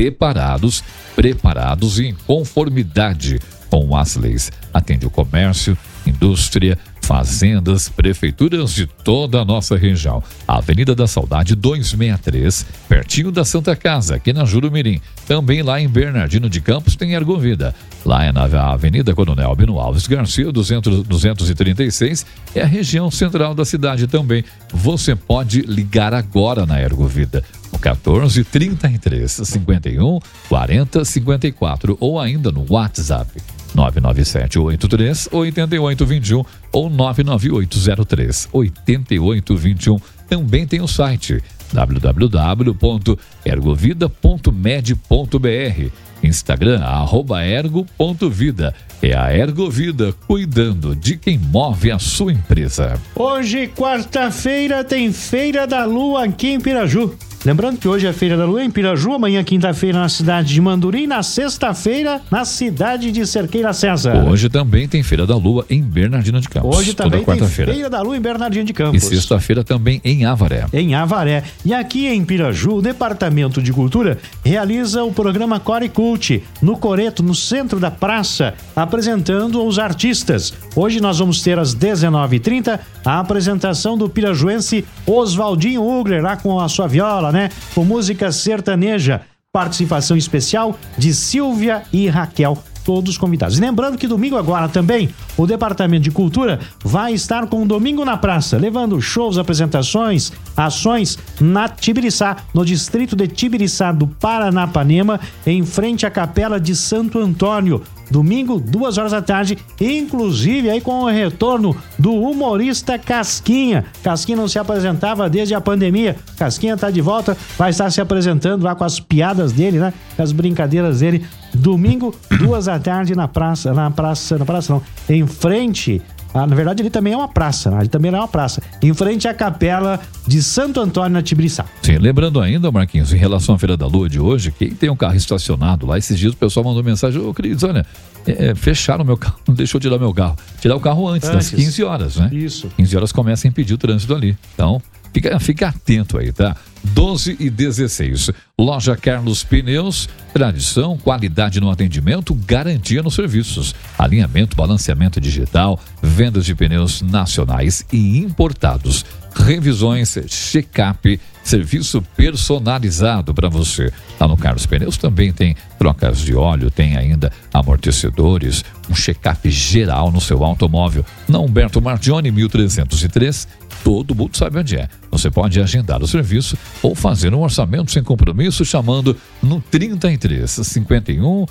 preparados e em conformidade com as leis. Atende o comércio, indústria, fazendas, prefeituras de toda a nossa região. Avenida da Saudade 263, pertinho da Santa Casa, aqui na Jurumirim. Também lá em Bernardino de Campos tem Ergovida. Lá é na Avenida Coronel Albino Alves Garcia, 236, é a região central da cidade também. Você pode ligar agora na Ergovida, no 14 33 51 40 54 ou ainda no WhatsApp 997-83-8821 ou 99803-8821. Também tem o site www.ergovida.med.br. Instagram, @ergo.vida. É a Ergovida, cuidando de quem move a sua empresa. Hoje, quarta-feira, tem Feira da Lua aqui em Piraju. Lembrando que hoje é Feira da Lua em Piraju, amanhã quinta-feira na cidade de Mandurim, na sexta-feira na cidade de Cerqueira César. Hoje também tem Feira da Lua em Bernardino de Campos. Hoje também tem Feira da Lua em Bernardino de Campos. E sexta-feira também em Avaré. Em Avaré. E aqui em Piraju, o Departamento de Cultura realiza o programa Core Cult, no Coreto, no centro da praça, apresentando os artistas. Hoje nós vamos ter às 19h30 a apresentação do pirajuense Oswaldinho Ugler, lá com a sua viola, né? Com música sertaneja. Participação especial de Silvia e Raquel, todos convidados. E lembrando que domingo agora também o Departamento de Cultura vai estar com o Domingo na Praça, levando shows, apresentações, ações na Tibiriçá, no distrito de Tibiriçá do Paranapanema, em frente à Capela de Santo Antônio. Domingo, 2h da tarde, inclusive aí com o retorno do humorista Casquinha. Casquinha não se apresentava desde a pandemia. Casquinha tá de volta, vai estar se apresentando lá com as piadas dele, né? Com as brincadeiras dele. Domingo, 2h da tarde na praça não, em frente. Na verdade, ele também é uma praça, né? Ele também é uma praça. Em frente à Capela de Santo Antônio, na Tibiriçá. Sim, lembrando ainda, Marquinhos, em relação à Feira da Lua de hoje, quem tem um carro estacionado lá, esses dias o pessoal mandou mensagem: ô, queridos, olha, fecharam o meu carro, não deixou tirar meu carro. Tirar o carro antes das 15 horas, né? Isso. 15 horas começa a impedir o trânsito ali. Então, fica atento aí, tá? 12 e 16. Loja Carlos Pneus, tradição, qualidade no atendimento, garantia nos serviços. Alinhamento, balanceamento digital, vendas de pneus nacionais e importados. Revisões, check-up, serviço personalizado para você. Lá no Carlos Pneus também tem trocas de óleo, tem ainda amortecedores, um check-up geral no seu automóvel. Na Humberto Martione, 1303. Todo mundo sabe onde é. Você pode agendar o serviço ou fazer um orçamento sem compromisso chamando no 33 51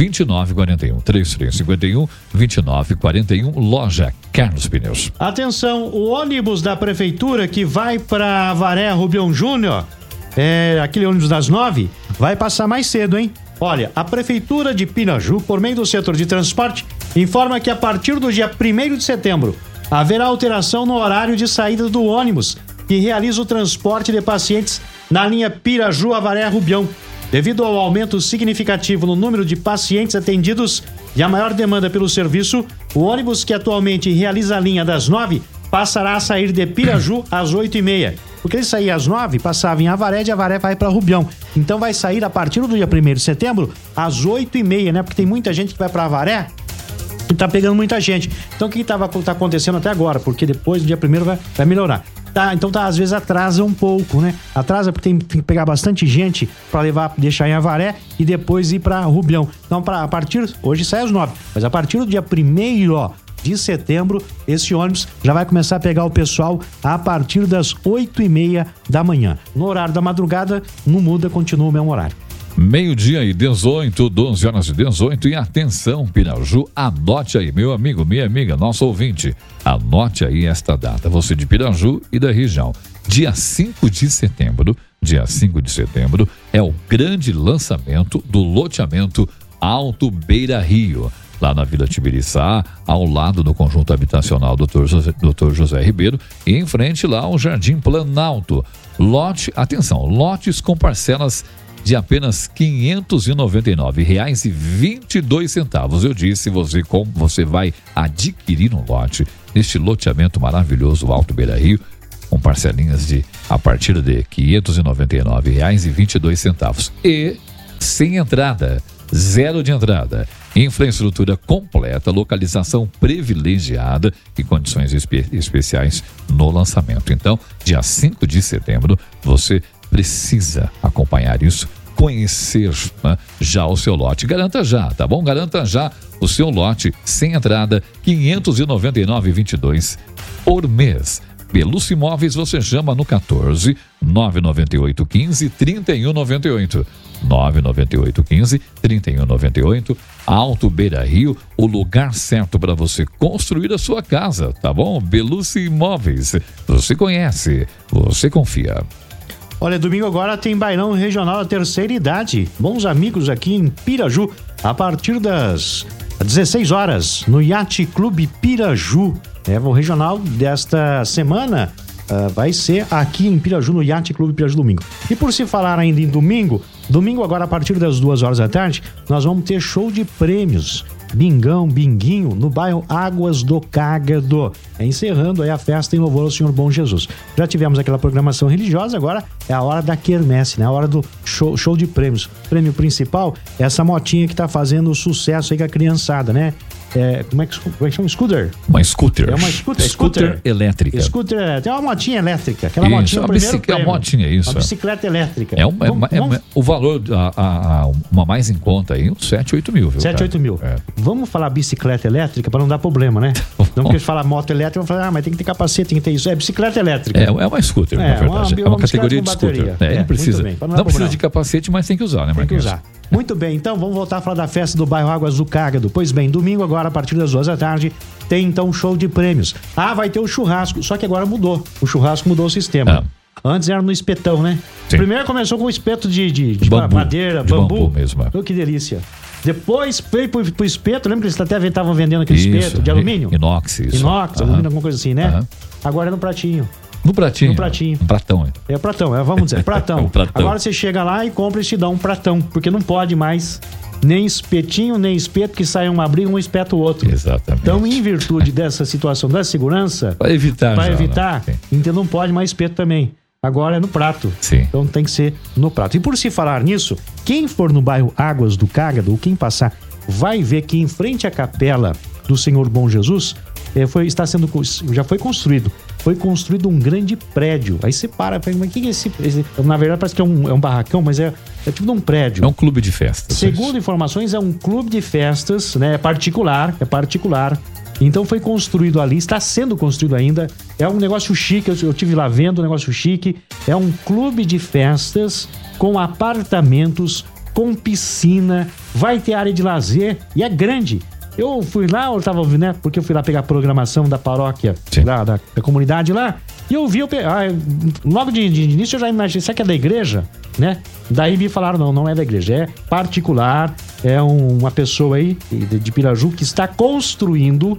29 41 33 51 29 41. Loja Carlos Pneus. Atenção, o ônibus da prefeitura que vai para Avaré Rubião Júnior, aquele ônibus das 9, vai passar mais cedo, hein? Olha, a prefeitura de Piraju, por meio do setor de transporte, informa que a partir do dia 1º de setembro haverá alteração no horário de saída do ônibus que realiza o transporte de pacientes na linha Piraju-Avaré-Rubião. Devido ao aumento significativo no número de pacientes atendidos e a maior demanda pelo serviço, o ônibus que atualmente realiza a linha das 9 passará a sair de Piraju às 8h30. Porque ele saía às 9, passava em Avaré, de Avaré vai para Rubião. Então vai sair a partir do dia 1º de setembro às 8h30, né? Porque tem muita gente que vai para Avaré e tá pegando muita gente. Então o que tá acontecendo até agora? Porque depois do dia 1º vai melhorar. Tá, então às vezes atrasa um pouco, né? Atrasa porque tem que pegar bastante gente para deixar em Avaré e depois ir para Rubião. Então hoje sai às 9, mas a partir do dia 1º de setembro, esse ônibus já vai começar a pegar o pessoal a partir das 8h30 da manhã. No horário da madrugada não muda, continua o mesmo horário. 12h18, 12h18. E atenção, Piraju, anote aí, meu amigo, minha amiga, nosso ouvinte, anote aí esta data, você de Piraju e da região. Dia 5 de setembro é o grande lançamento do loteamento Alto Beira Rio, lá na Vila Tibiriçá, ao lado do conjunto habitacional Dr. José Ribeiro, e em frente lá ao Jardim Planalto. Lotes com parcelas de apenas R$ 599,22. Eu disse, você vai adquirir um lote neste loteamento maravilhoso Alto Beira Rio, com parcelinhas a partir de R$ 599,22. E sem entrada, 0 de entrada. Infraestrutura completa, localização privilegiada e condições especiais no lançamento. Então, dia 5 de setembro, você precisa acompanhar isso, conhecer, né, já o seu lote. Garanta já, tá bom? Garanta já o seu lote sem entrada, R$ 599,22 por mês. Belucci Imóveis você chama no 14 998 15 3198. 998 15 3198. Alto Beira Rio, o lugar certo para você construir a sua casa, tá bom? Belucci Imóveis, você conhece, você confia. Olha, domingo agora tem bailão regional da terceira idade. Bons amigos aqui em Piraju, a partir das 16 horas, no Yacht Clube Piraju. O regional desta semana vai ser aqui em Piraju, no Yacht Clube Piraju domingo. E por se falar ainda em domingo agora a partir das 2 horas da tarde, nós vamos ter show de prêmios. Bingão, binguinho, no bairro Águas do Cágado. Encerrando aí a festa em louvor ao Senhor Bom Jesus. Já tivemos aquela programação religiosa, agora é a hora da quermesse, né? A hora do show de prêmios. Prêmio principal é essa motinha que tá fazendo sucesso aí com a criançada, né? Como é que chama? Scooter? Uma scooter. É uma scooter elétrica. Scooter, tem uma motinha elétrica. Aquela motinha, uma motinha, isso. Uma bicicleta elétrica. O valor, uma mais em conta aí, uns 7, 8 mil, viu? 7, 8 mil. Vamos falar bicicleta elétrica para não dar problema, né? Não porque falar moto elétrica, vou falar, mas tem que ter capacete, tem que ter isso. É bicicleta elétrica. É uma scooter, na verdade. É uma categoria de scooter. Não precisa, não precisa de capacete, mas tem que usar, né, Marquinhos? Tem que usar. Muito bem, então vamos voltar a falar da festa do bairro Águas do Cágado. Pois bem, domingo agora, a partir das 2 da tarde, tem então um show de prêmios. Vai ter o churrasco, só que agora mudou. O churrasco mudou o sistema. Antes era no espetão, né? Sim. Primeiro começou com o espeto de bambu, madeira, bambu mesmo. Que delícia. Depois veio pro espeto, lembra que eles até estavam vendendo aquele espeto de alumínio? Inox, isso. Inox, alumínio, alguma coisa assim, né? Agora é no pratinho. No pratinho? No pratinho. Um pratão. É pratão, vamos dizer, pratão. Agora você chega lá e compra e te dá um pratão, porque não pode mais nem espetinho, nem espeto, que sai uma briga, um espeta o outro. Exatamente. Então, em virtude dessa situação da segurança... Para evitar. Então não pode mais espeto também. Agora é no prato. Sim. Então tem que ser no prato. E por se falar nisso, quem for no bairro Águas do Cágado, ou quem passar, vai ver que em frente à capela do Senhor Bom Jesus, já foi construído. Foi construído um grande prédio. Aí você para, mas o que é esse? Na verdade parece que é um barracão, mas é tipo de um prédio. É um clube de festas. Segundo informações, é um clube de festas, né? É particular. Então foi construído ali, está sendo construído ainda. É um negócio chique, eu tive lá vendo um negócio chique. É um clube de festas com apartamentos, com piscina, vai ter área de lazer e é grande. Eu fui lá, né? Porque eu fui lá pegar a programação da paróquia, lá, da comunidade lá, e eu vi, logo de início eu já imaginei, será que é da igreja? Né? Daí me falaram, não é da igreja, é particular, é uma pessoa aí de Piraju que está construindo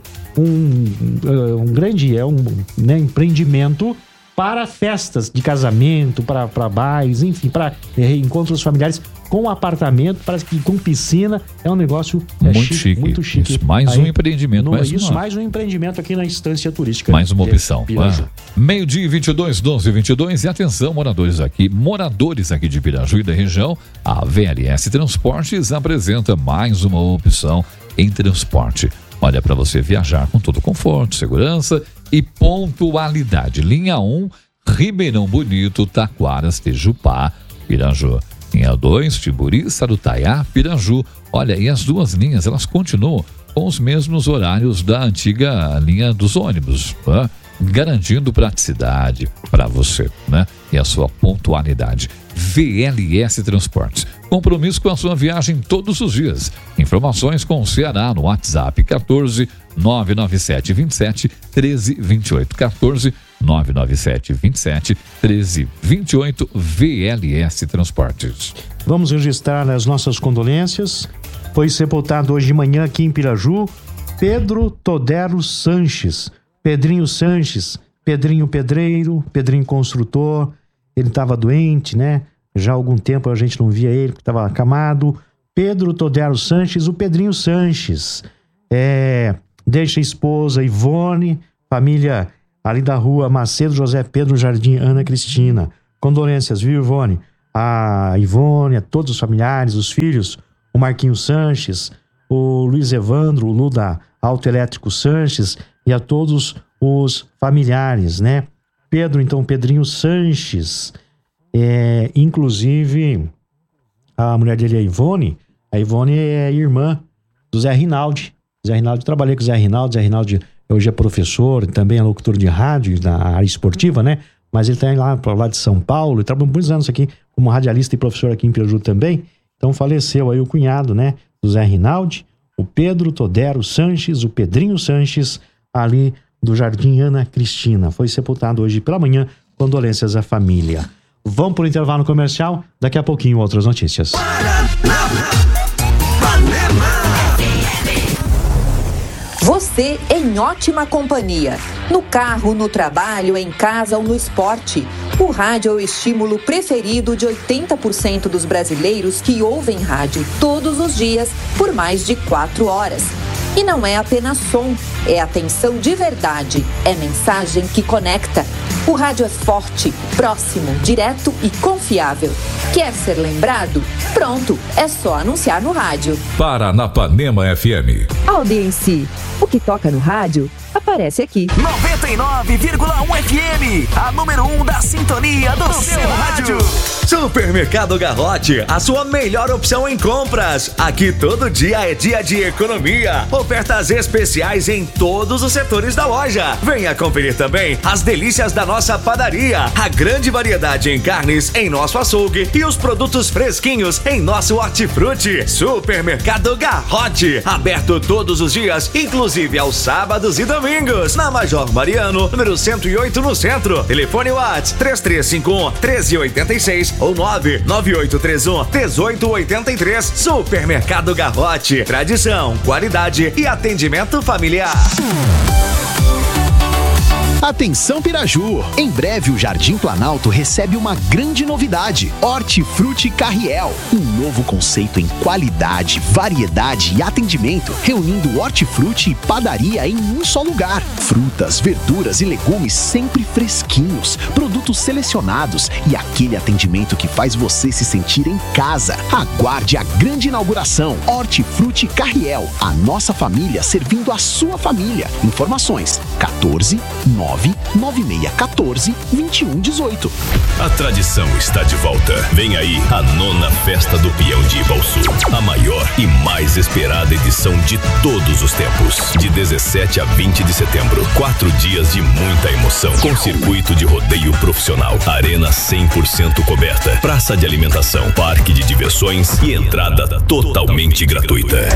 um grande, empreendimento para festas de casamento, para bailes, enfim, para encontros familiares com apartamento, parece que com piscina. É um negócio muito chique. Isso, mais um empreendimento. Mais um empreendimento aqui na instância turística. Mais uma opção. Meio-dia 22, 12h22. E atenção, moradores aqui de Piraju e da região, a VLS Transportes apresenta mais uma opção em transporte. Olha, para você viajar com todo conforto, segurança e pontualidade. Linha 1, Ribeirão Bonito, Taquaras, Tejupá, Piraju. Linha 2, Tiburi, Sarutaiá, Piraju. Olha, e as duas linhas, elas continuam com os mesmos horários da antiga linha dos ônibus, né? Garantindo praticidade para você, né? E a sua pontualidade. VLS Transportes. Compromisso com a sua viagem todos os dias. Informações com o Ceará no WhatsApp 14 997 27 13 28. 14 997 27 13 28. VLS Transportes. Vamos registrar as nossas condolências. Foi sepultado hoje de manhã aqui em Piraju Pedro Todero Sanches. Pedrinho Sanches, Pedrinho Pedreiro, Pedrinho Construtor. Ele estava doente, né? Já há algum tempo a gente não via ele, estava acamado. Pedro Todero Sanches, o Pedrinho Sanches. Deixa a esposa Ivone, família ali da rua Macedo José Pedro Jardim Ana Cristina. Condolências, viu, Ivone? a Ivone, a todos os familiares, os filhos, o Marquinhos Sanches, o Luiz Evandro, o Luda Autoelétrico Sanches e a todos os familiares, né? Pedrinho Sanches, inclusive a mulher dele é a Ivone é irmã do Zé Rinaldi. Trabalhei com o Zé Rinaldi hoje é professor, também é locutor de rádio na área esportiva, né? Mas ele tá lá de São Paulo, e trabalhou muitos anos aqui como radialista e professor aqui em Piraju também. Então faleceu aí o cunhado, né? Do Zé Rinaldi, o Pedro Todero Sanches, o Pedrinho Sanches, ali do Jardim Ana Cristina. Foi sepultado hoje pela manhã. Condolências à família. Vamos pro intervalo comercial, daqui a pouquinho outras notícias. Você em ótima companhia. No carro, no trabalho, em casa ou no esporte. O rádio é o estímulo preferido de 80% dos brasileiros que ouvem rádio todos os dias por mais de 4 horas. E não é apenas som, é atenção de verdade, é mensagem que conecta. O rádio é forte, próximo, direto e confiável. Quer ser lembrado? Pronto, é só anunciar no rádio. Paranapanema FM. Audiência. O que toca no rádio aparece aqui. 99,1 FM, a número 1 da sintonia do seu rádio. Supermercado Garrote, a sua melhor opção em compras. Aqui todo dia é dia de economia. Ofertas especiais em todos os setores da loja. Venha conferir também as delícias da nossa padaria. A grande variedade em carnes em nosso açougue e os produtos fresquinhos em nosso hortifruti. Supermercado Garrote, aberto todos os dias, inclusive aos sábados e domingos. Na Major Mariano, número 108 no centro. Telefone WhatsApp 3351-1386 ou 99831-1883. Supermercado Garrote. Tradição, qualidade e atendimento familiar. Atenção Piraju! Em breve o Jardim Planalto recebe uma grande novidade, Hortifruti Carriel. Um novo conceito em qualidade, variedade e atendimento, reunindo hortifruti e padaria em um só lugar. Frutas, verduras e legumes sempre fresquinhos, produtos selecionados e aquele atendimento que faz você se sentir em casa. Aguarde a grande inauguração, Hortifruti Carriel. A nossa família servindo a sua família. Informações 14996142118. A tradição está de volta. Vem aí a 9ª Festa do Peão de Ibaussu. A maior e mais esperada edição de todos os tempos. De 17 a 20 de setembro. 4 dias de muita emoção. Com circuito de rodeio profissional. Arena 100% coberta. Praça de alimentação. Parque de diversões e entrada totalmente gratuita.